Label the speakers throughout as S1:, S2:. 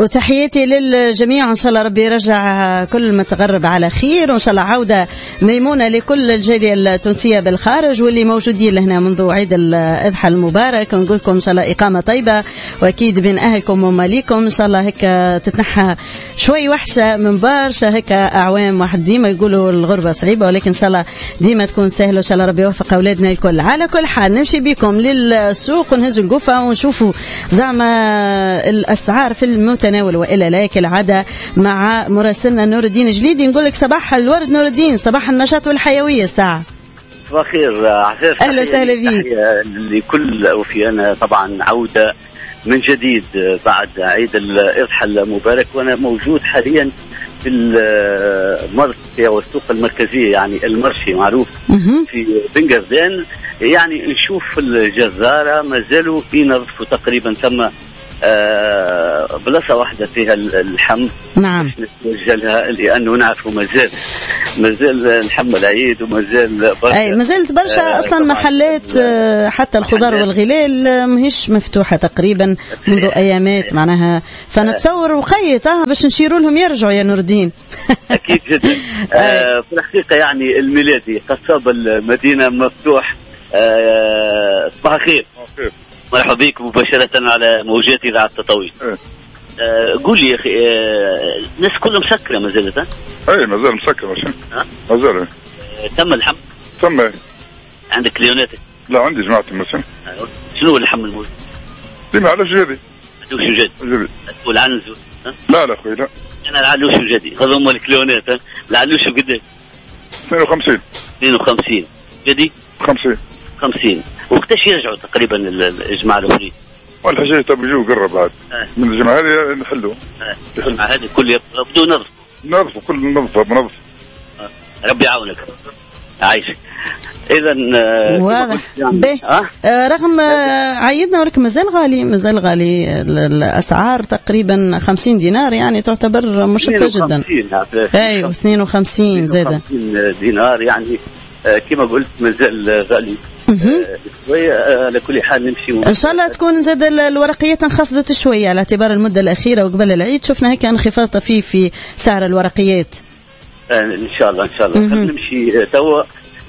S1: وتحياتي للجميع، إن شاء الله ربي يرجع كل متغرب على خير، وإن شاء الله عودة ميمونة لكل الجالية التونسية بالخارج واللي موجودين لهنا منذ عيد الأضحى المبارك. ونقول لكم إن شاء الله إقامة طيبة، وأكيد بين أهلكم وماليكم إن شاء الله هيك تتنحى شوي وحشة من برشا هيك أعوام. واحد ديما يقولوا الغربة صعيبة، ولكن إن شاء الله ديما تكون سهلة، وإن شاء الله ربي يوفق أولادنا الكل. على كل حال نمشي بكم للسوق ونهزوا القفة ونشوفوا زعما الأسعار في المتناول، وإلا لا كالعادة مع مراسلنا نور الدين جليدي. نقول لك صباح الورد نور الدين، صباح النشاط والحيوية الساعة.
S2: صباح الخير عفاف،
S1: أهلا وسهلا بك
S2: لكل أوفيانا. طبعا عودة من جديد بعد عيد الأضحى المبارك، وأنا موجود حاليا في المركز والسوق المركزية، يعني المرشي معروف في بنغردان. يعني نشوف الجزارة ما زالوا ينظفوا تقريبا ثم بلاصة واحدة فيها اللحم.
S1: نعم
S2: نتوجه لها لأنه نعرفوا ما زال اللحم العيد، وما زال
S1: أي ما زالت برشا أصلا محلات حتى الخضار والغلال ماهيش مفتوحة تقريبا منذ أيامات معناها، فنتصور وقيت باش نشيروا لهم يرجعوا يا نور الدين.
S2: أكيد جدا. في الحقيقة يعني الميلادي قصاب المدينة مفتوح. صباح الخير، مرحبا بك مباشرة على موجات إذاعة التطوير. قول لي يا أخي، الناس كلها مسكرة ما زالت؟
S3: أي ما زال مسكرة. ما زال.
S2: تم اللحم؟
S3: تم.
S2: عندك كليوناتك؟
S3: لا عندي جماعة مثلا.
S2: شنو هو اللحم الموجود؟
S3: ديما على جدي.
S2: علوش وجدي. تقول عنز؟
S3: لا أخوي لا.
S2: أنا العلوش وجدي، هذا هم الكليونات. العلوش قديش؟
S3: 52.
S2: 52 جدي؟ 50. وقتاش يرجعوا تقريبا الجماعة الأخرين؟
S3: والحاجة تبي يجوا قرب بعد من الجماعة هذه نحلوا.
S2: الجماعة هذه كل بدو
S3: نظف كل منظف.
S2: ربي يعاونك عايشك. إذا
S1: واضح رغم عيدنا ولكن مازال غالي الأسعار تقريبا 50 دينار، يعني تعتبر مشكلة جدا. أي 52 زادة
S2: 50 دينار يعني كما قلت مازال غالي شوية. على كل حال نمشي
S1: إن شاء الله تكون زاد الورقيات انخفضت شوية على اعتبار المدة الأخيرة وقبل العيد شفنا هيك انخفاض طفيف في سعر الورقيات.
S2: إن شاء الله نمشي توا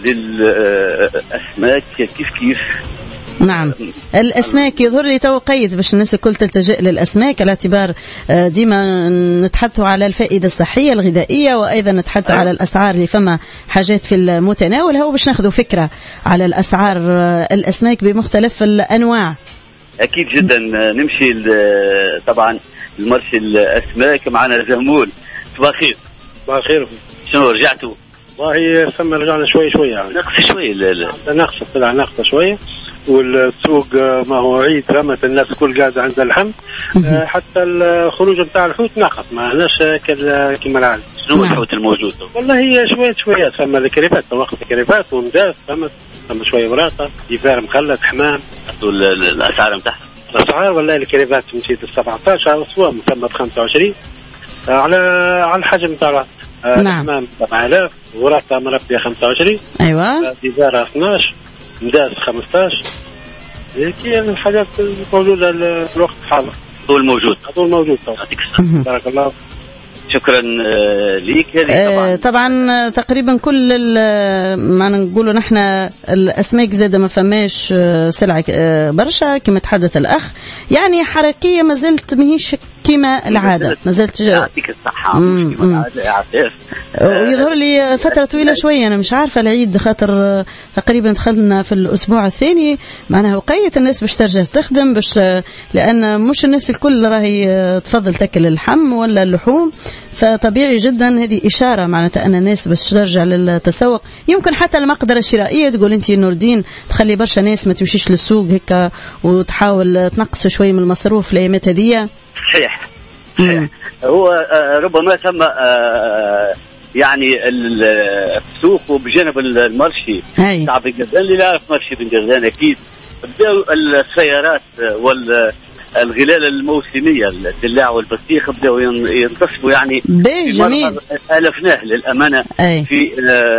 S2: للأسماك كيف.
S1: نعم الأسماك يظهر لي تو قيد باش الناس الكل تلتجئ للأسماك على اعتبار ديما نتحدثوا على الفائدة الصحية الغذائية، وأيضا نتحدثوا على الأسعار اللي فما حاجات في المتناول، هو باش ناخذوا فكرة على الأسعار الأسماك بمختلف الأنواع.
S2: أكيد جدا. نمشي طبعا المرشي الأسماك معنا زهمول. صباح الخير.
S4: صباح الخير.
S2: شنو رجعتوا؟
S4: والله ثم رجعنا شوي يعني.
S2: نقص شوي.
S4: نقص طلع نقص شوية، والسوق ما هو عيد رمت الناس كل قاعدة عند اللحم. حتى الخروج بتاع الحوت نقص، ما هناش كما العادة.
S2: شنو الحوت الموجود؟
S4: والله هي شوية ثم الكريفات، وقت الكريفات ومداس ثم شوية وراقة ديفار مخلط حمام.
S2: الأسعار متاعها؟
S4: الأسعار والله الكريفات مشيت 17 وسوا ثم 25 على الحجم تاعها. حمام 7000 وراقة مربية 25.
S1: أيوة.
S4: ديفار 12 مداس 15. هي الحاجات الموجودة في الوقت الحاضر.
S2: هو الموجود.
S4: بارك الله.
S2: شكرا ليك.
S1: طبعا تقريبا كل ما نقولوا نحن الأسماك زادة ما فماش سلعة برشا كما تحدث الأخ، يعني حركية ما زلت ماهيش كما العادة، ما زلت
S2: يعطيك الصحة
S1: ويظهر لي فترة طويلة شوية. أنا مش عارفة العيد خاطر تقريبا دخلنا في الأسبوع الثاني معناها وقيت الناس باش ترجع تخدم باش، لأن مش الناس الكل راهي تفضل تاكل اللحم ولا اللحوم، فطبيعي جدا هذه إشارة معناتها أن الناس باش ترجع للتسوق. يمكن حتى المقدرة الشرائية تقول أنت نور الدين تخلي برشا ناس ما تمشيش للسوق هيك وتحاول تنقص شوي من المصروف الأيامات هذه.
S2: صحيح. هو ربما ثم يعني السوق وبجانب المرشي تاع بنغردان. اللي يعرف مرشي بنغردان أكيد بدأوا السيارات والغلال الموسمية الدلاع والبطيخ بدأوا ينتصفوا يعني.
S1: جميل.
S2: ألفناه للأمانة. في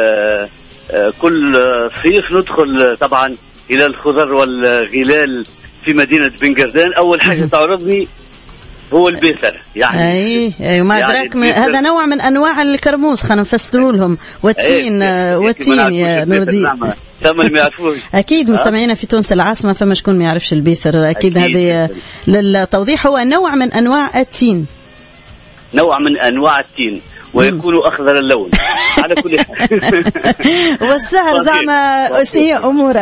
S2: كل صيف ندخل طبعا إلى الخضر والغلال في مدينة بنغردان. أول حاجة تعرضني هو البيثر يعني.
S1: اي ما ادراك يعني هذا نوع من انواع الكرموس، خلينا نفسروا لهم. والتين والتين يا نور الدين
S2: ثم ما يعرفوش
S1: اكيد مستمعينا في تونس العاصمه، فما شكون ما يعرفش البيثر اكيد. هذه للتوضيح هو نوع من انواع التين،
S2: نوع من انواع التين ويكون اخضر اللون على كل حال.
S1: والسعر زعما ايش هي اموره؟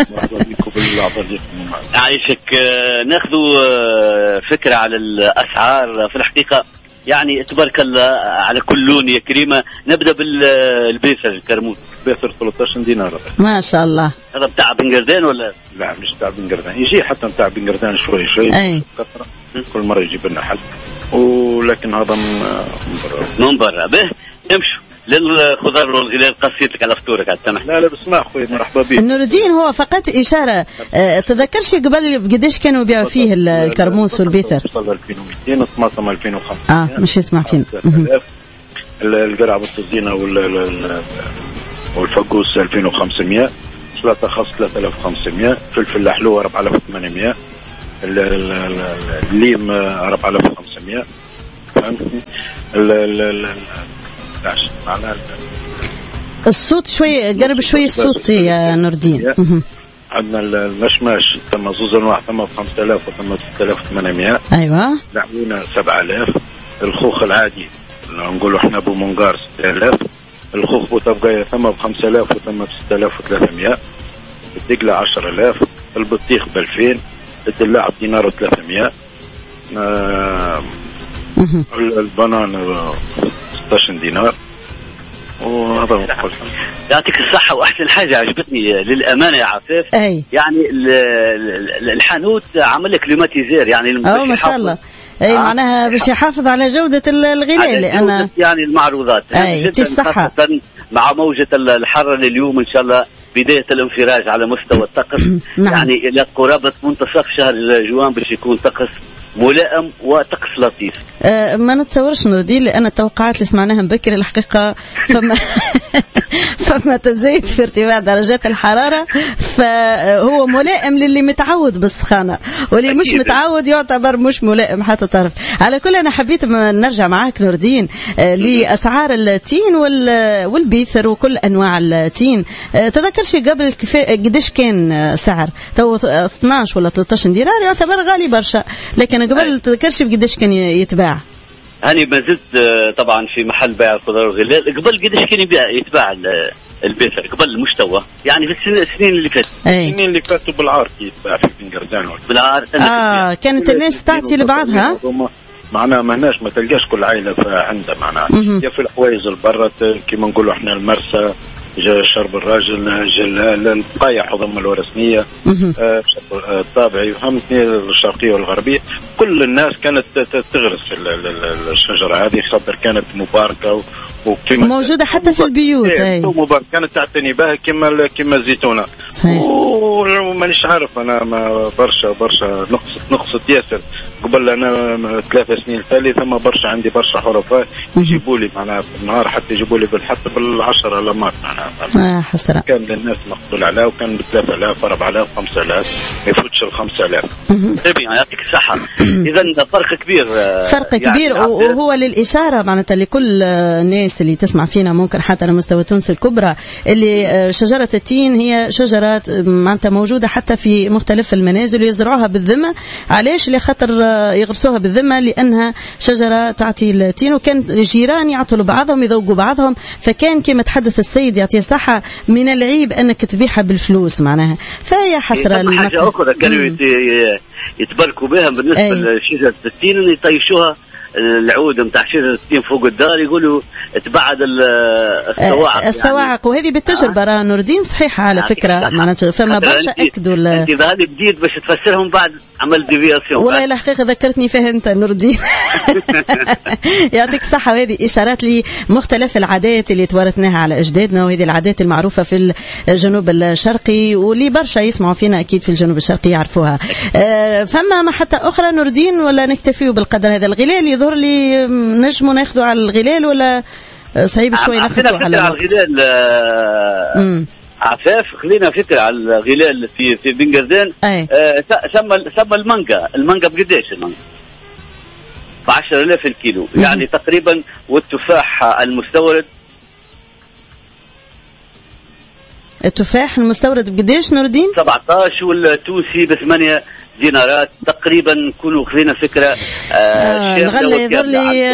S2: عايشك ناخذ فكره على الاسعار في الحقيقه. يعني تبارك الله على كل لون يا كريمه. نبدا بالبيثر الكرموس.
S3: بيثر 13 دينار
S1: ما شاء الله.
S2: هذا بتاع بنقردان ولا
S3: لا؟ مش بتاع بنقردان، يجي حتى بتاع بنقردان شوي كثره، كل مره يجيب لنا حل، ولكن هذا
S2: من برا. به نمشوا للخضار والغلال. قصيتك على فطورك على السمح.
S3: لا بسمع اخوي، مرحبا بك.
S1: نور الدين هو فقط اشاره. تذكرش قبل قديش كانوا يبيعوا فيه الكرموس والبيثر؟
S3: وصل 2200، الطماطم 2500.
S1: مش يسمع فينا.
S3: القرع بالتزينه والفقوس 2500، سلطه خاص 3500، فلفل حلو 4800، الليم 4500. فهمتني؟ معناها الصوت
S1: شوي قرب شوي الصوت يا نور الدين.
S3: عندنا المشماش ثم زوز انواع، ثم ب 5000 وثم ب 6800.
S1: ايوه.
S3: العوينه 7000. الخوخ العادي نقولوا احنا ابو منقار 6000. الخوخ بوطبقايه ثم ب 5000 وثم ب 6300. الدقله 10000. البطيخ ب 2000. الدلاع بدينار و300. البنان 16 دينار. وهذا
S2: يعطيك الصحة. وأحسن حاجة عجبتني للأمانة يا عفاف، يعني الحانوت عمل لك كليماتيزير يعني
S1: ما شاء الله. اي معناها باش يحافظ على جودة الغلال، لأن
S2: يعني المعروضات
S1: جدا الصحة
S2: مع موجة الحر اليوم إن شاء الله بداية الانفراج على مستوى الطقس.
S1: نعم.
S2: يعني إلى قرابة منتصف شهر جوان باش يكون طقس ملائم وطقس لطيف.
S1: ما نتصورش نور الدين، لأن التوقعات اللي سمعناها بكري الحقيقة فما تزايد في ارتفاع درجات الحرارة، فهو ملائم للي متعود بالسخانة، واللي مش متعود يعتبر مش ملائم حتى طرف. على كل أنا حبيت نرجع معاك نور الدين لأسعار التين والبيثر وكل أنواع التين. تذكرش قبل قديش كان سعر؟ تو 12 ولا 13 دينار يعتبر غالي برشا، لكن قبل تذكرش بقديش كان يتباع؟
S2: هاني ما زلت طبعا في محل بيع الخضار والغلال. قبل قديش كان يتباع البيثر قبل المستوى؟ يعني في السنين اللي فاتت.
S3: السنين اللي فاتوا بالعار يتباع في بنقردان
S2: بالعار.
S1: كانت الناس تعطي لبعضها.
S3: معناها ما هناش ما تلقاش كل عائله عندها معناها يا في الحوايج البرة كيما نقولوا احنا المرسى، شرب الراجل، البقايا حضم الورسنية، الطابعي، فهمتني، الشرقية والغربية. كل الناس كانت تغرس الشجرة هذه، خاطر كانت مباركة
S1: موجودة حتى في البيوت.
S3: مباركة كانت تعتني بها كما الزيتونة. ومانيش عارف أنا ما برشا نقصت ياسر. قبل أنا 3 سنين تالي ثم برشا عندي برشا حرفاء يجيبوا لي معناها في النهار، حتى يجيبوا لي حتى بال10 لمات معناها.
S1: حسرة.
S3: كان للناس مقبول عليها، وكان ب3000 4000 5000 ما يفوتش ال5000.
S2: طيب يعطيك الصحة. إذا فرق كبير.
S1: فرق كبير، وهو للإشارة معناتها لكل الناس اللي تسمع فينا، ممكن حتى على مستوى تونس الكبرى، اللي شجرة التين هي شجرات معناتها موجودة حتى في مختلف المنازل ويزرعوها بالذمة. علاش؟ لخاطر يغرسوها بالذمة، لأنها شجرة تعطي التين، وكان الجيران يعطوا لبعضهم يذوقوا بعضهم، فكان كما تحدث السيد يعطي الصحة من العيب أنك تبيعها بالفلوس معناها. فهي حسرة.
S2: حاجة أخرى كانوا يتبركوا بها بالنسبة لشجرة التين، يطيشوها العود نتاع شجرة التين فوق الدار، يقولوا تبعد الصواعق
S1: يعني. وهذه بالتجربة راه نور الدين صحيحة على فكرة، معناتها فما برشا أكدوا
S2: انت ظهر جديد باش تفسرهم بعد عمل ديفياسيون.
S1: والله الحقيقة ذكرتني فيها انت نور الدين. يعطيك الصحة. وهذه إشارات لمختلف العادات اللي تورثناها على أجدادنا، وهذه العادات المعروفة في الجنوب الشرقي، واللي برشا يسمعوا فينا أكيد في الجنوب الشرقي يعرفوها. فما محطة أخرى نور الدين ولا نكتفيوا بالقدر هذا؟ الغلال يظهر لي نجموا ناخذوا على الغلال ولا صعيب شوي ناخذوا على
S2: الغلال؟ عفاف خلينا فكرة على الغلال في بنقردان. سمى المانجا بقديش المانجا؟ ب 10,000 الكيلو، يعني تقريبا. والتفاح المستورد،
S1: التفاح المستورد بقديش نور الدين؟
S2: 17، والتونسي ب 8 دينارات تقريبا. نكونوا خذينا فكره.
S1: الغله يظهر لي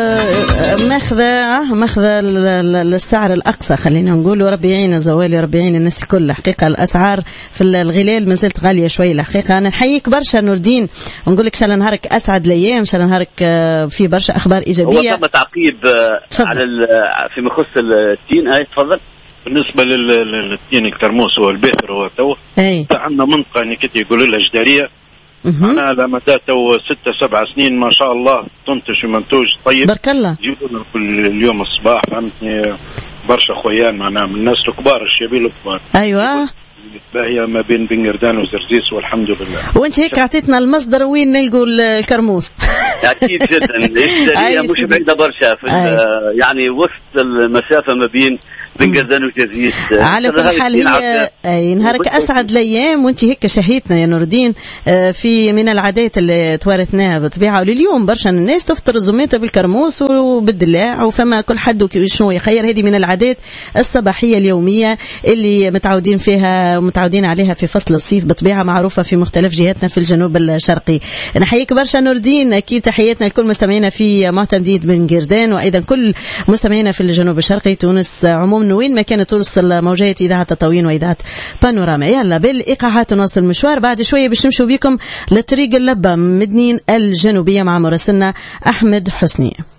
S1: ماخذه السعر الاقصى، خلينا نقول. ربي يعين زوالي، ربي يعين الناس الكل. حقيقه الاسعار في الغلال ما زالت غاليه شوي الحقيقه. انا نحييك برشا نور الدين ونقول لك ان شاء الله نهارك اسعد الايام، ان شاء الله نهارك في برشا اخبار ايجابيه.
S2: هو ثم تعقيب على فيما يخص التين. تفضل.
S3: بالنسبه للتين الكرموس والباثر هو تو عندنا منطقه يعني كي يقولوا لها جداريه. أنا لما تو 6-7 سنين ما شاء الله تنتج منتوج طيب
S1: بارك الله.
S3: يجيبوا كل اليوم الصباح، فهمتني؟ برشا خويان معناها من الناس الكبار الشباب الكبار.
S1: ايوه
S3: باهيه ما بين بنقردان وزرزيس والحمد لله.
S1: وانت هيك اعطيتنا المصدر وين نلقوا الكرموس.
S2: اكيد جدا. الجداريه مش بعيده برشا يعني وسط المسافه ما بين بنقردان وزرزيس.
S1: على كل حال هي نهارك اسعد الايام، وانت هيك شهيتنا يا نور الدين في من العادات اللي توارثناها بطبيعه. ولليوم برشا الناس تفطر الزميته بالكرموس وبالدلاع، وفما كل حد شنو يخير. هذه من العادات الصباحيه اليوميه اللي متعودين فيها ومتعودين عليها في فصل الصيف بطبيعه، معروفه في مختلف جهاتنا في الجنوب الشرقي. نحييك برشا نور الدين. اكيد تحياتنا لكل مستمعينا في معتمدية بنقردان، وايضا كل مستمعينا في الجنوب الشرقي تونس عموما، وين ما كانت توصل موجات إذاعة تطاوين وإذاعة بانوراما. يلا بالإيقاعات نواصل المشوار. بعد شوية باش نمشوا بكم لطريق اللبة مدنين الجنوبية مع مراسلنا أحمد حسني.